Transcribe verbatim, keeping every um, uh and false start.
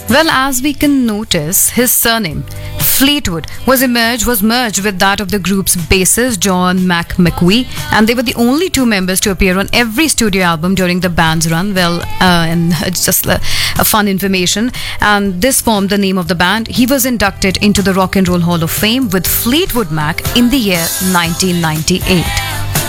Well, as we can notice, his surname, Fleetwood, was emerged was merged with that of the group's bassist John Mac McVie, and they were the only two members to appear on every studio album during the band's run. Well, uh, and it's just a, a fun information. And this formed the name of the band. He was inducted into the Rock and Roll Hall of Fame with Fleetwood Mac in the year nineteen ninety-eight.